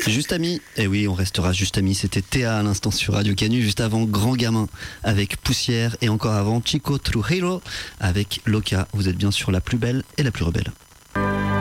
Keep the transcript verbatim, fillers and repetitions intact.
Juste Amis, et oui, on restera Juste Amis. C'était Théa à l'instant sur Radio Canu, juste avant Grand Gamin avec Poussière et encore avant Chico Trujillo avec Loca. Vous êtes bien sur la plus belle et la plus rebelle.